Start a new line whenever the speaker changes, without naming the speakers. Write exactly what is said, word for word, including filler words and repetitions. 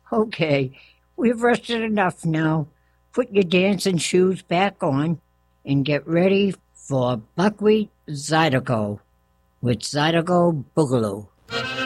Okay, we've rested enough now. Put your dancing shoes back on and get ready for Buckwheat Zydeco with Zydeco Boogaloo.